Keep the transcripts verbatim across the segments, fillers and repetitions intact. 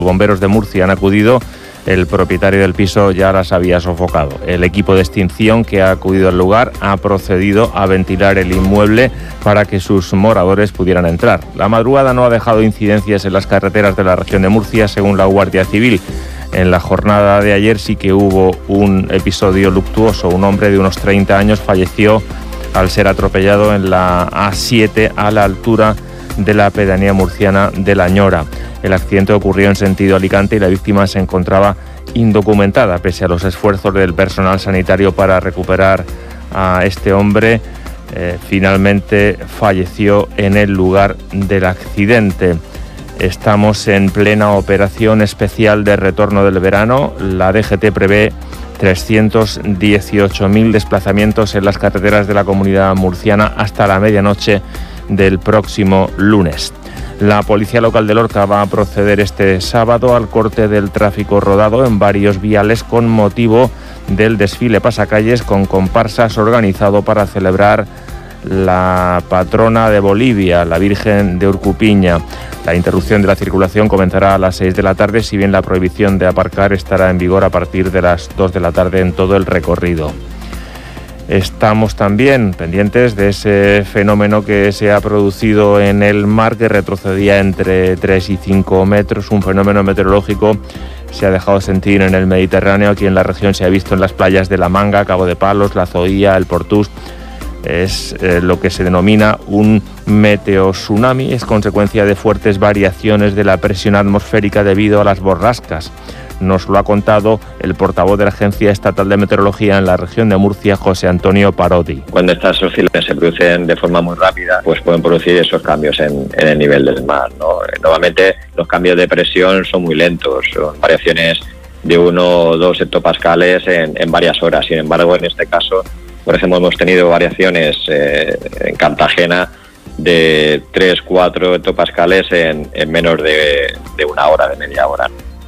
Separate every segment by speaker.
Speaker 1: Bomberos de Murcia han acudido. El propietario del piso ya las había sofocado. El equipo de extinción que ha acudido al lugar ha procedido a ventilar el inmueble para que sus moradores pudieran entrar. La madrugada no ha dejado incidencias en las carreteras de la región de Murcia, según la Guardia Civil. En la jornada de ayer sí que hubo un episodio luctuoso. Un hombre de unos treinta años falleció al ser atropellado en la A siete a la altura de la pedanía murciana de La Ñora. El accidente ocurrió en sentido Alicante y la víctima se encontraba indocumentada, pese a los esfuerzos del personal sanitario para recuperar a este hombre. Eh, finalmente falleció en el lugar del accidente. Estamos en plena operación especial de retorno del verano. La D G T prevé trescientos dieciocho mil desplazamientos en las carreteras de la comunidad murciana hasta la medianoche del próximo lunes. La policía local de Lorca va a proceder este sábado al corte del tráfico rodado en varios viales con motivo del desfile pasacalles con comparsas organizado para celebrar la patrona de Bolivia, la Virgen de Urcupiña. La interrupción de la circulación comenzará a las seis de la tarde, si bien la prohibición de aparcar estará en vigor a partir de las dos de la tarde en todo el recorrido. Estamos también pendientes de ese fenómeno que se ha producido en el mar, que retrocedía entre tres y cinco metros, un fenómeno meteorológico se ha dejado sentir en el Mediterráneo. Aquí en la región se ha visto en las playas de La Manga, Cabo de Palos, La Zoía, el Portús. Es eh, lo que se denomina un meteotsunami, es consecuencia de fuertes variaciones de la presión atmosférica debido a las borrascas. Nos lo ha contado el portavoz de la Agencia Estatal de Meteorología en la región de Murcia, José Antonio Parodi.
Speaker 2: Cuando estas oscilaciones se producen de forma muy rápida, pues pueden producir esos cambios en, en el nivel del mar, ¿no? Normalmente los cambios de presión son muy lentos, son variaciones de uno o dos hectopascales en, en varias horas. Sin embargo, en este caso, por ejemplo, hemos tenido variaciones eh, en Cartagena de tres, cuatro hectopascales en, en menos de, de una hora, de media hora.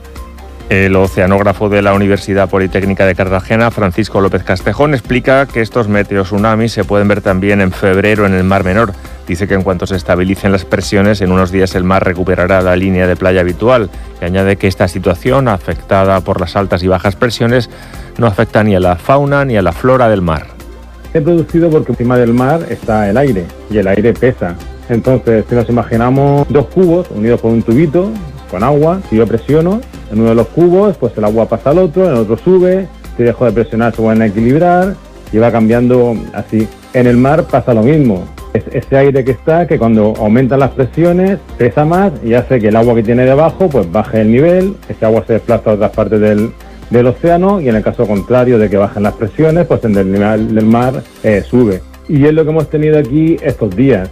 Speaker 1: El oceanógrafo de la Universidad Politécnica de Cartagena, Francisco López Castejón, explica que estos meteotsunamis se pueden ver también en febrero en el Mar Menor. Dice que en cuanto se estabilicen las presiones, en unos días el mar recuperará la línea de playa habitual. Y añade que esta situación, afectada por las altas y bajas presiones, no afecta ni a la fauna ni a la flora del mar.
Speaker 3: Se ha producido porque encima del mar está el aire y el aire pesa. Entonces, si nos imaginamos dos cubos unidos por un tubito con agua, si yo presiono en uno de los cubos, pues el agua pasa al otro, en el otro sube, si dejo de presionar se vuelven a equilibrar y va cambiando así. En el mar pasa lo mismo. Es ese aire que está, que cuando aumentan las presiones pesa más y hace que el agua que tiene debajo pues baje el nivel, ese agua se desplaza a otras partes del, del océano, y en el caso contrario de que bajen las presiones, pues en el nivel del mar eh, sube. Y es lo que hemos tenido aquí estos días.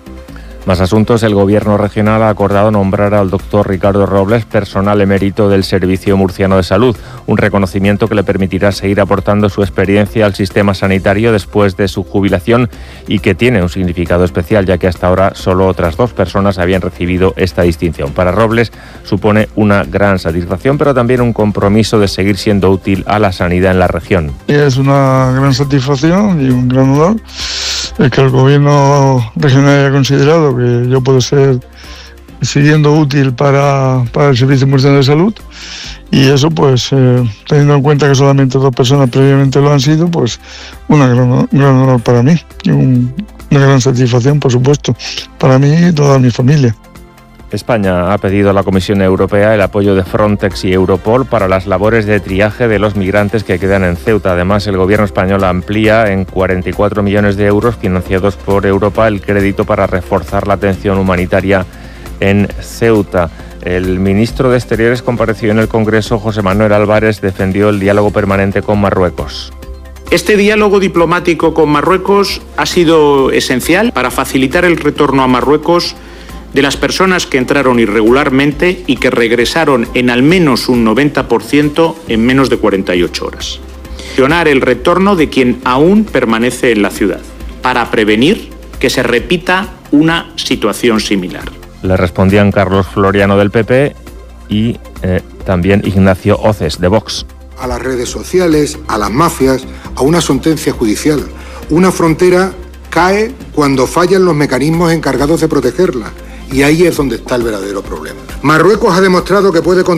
Speaker 1: Más asuntos. El Gobierno regional ha acordado nombrar al doctor Ricardo Robles personal emérito del Servicio Murciano de Salud, un reconocimiento que le permitirá seguir aportando su experiencia al sistema sanitario después de su jubilación y que tiene un significado especial, ya que hasta ahora solo otras dos personas habían recibido esta distinción. Para Robles supone una gran satisfacción, pero también un compromiso de seguir siendo útil a la sanidad en la región.
Speaker 4: Es una gran satisfacción y un gran honor el que el Gobierno regional haya considerado que yo puedo ser siguiendo útil para, para el Servicio Murciano de Salud, y eso pues eh, teniendo en cuenta que solamente dos personas previamente lo han sido, pues una gran, un gran honor para mí y un, una gran satisfacción, por supuesto, para mí y toda mi familia.
Speaker 1: España ha pedido a la Comisión Europea el apoyo de Frontex y Europol para las labores de triaje de los migrantes que quedan en Ceuta. Además, el Gobierno español amplía en cuarenta y cuatro millones de euros financiados por Europa el crédito para reforzar la atención humanitaria en Ceuta. El ministro de Exteriores compareció en el Congreso. José Manuel Álvarez defendió el diálogo permanente con Marruecos.
Speaker 5: Este diálogo diplomático con Marruecos ha sido esencial para facilitar el retorno a Marruecos de las personas que entraron irregularmente y que regresaron en al menos un noventa por ciento en menos de cuarenta y ocho horas. Gestionar el retorno de quien aún permanece en la ciudad, para prevenir que se repita una situación similar.
Speaker 1: Le respondían Carlos Floriano del P P y eh, también Ignacio Oces de Vox.
Speaker 6: A las redes sociales, a las mafias, a una sentencia judicial. Una frontera cae cuando fallan los mecanismos encargados de protegerla. Y ahí es donde está el verdadero problema. Marruecos ha demostrado que puede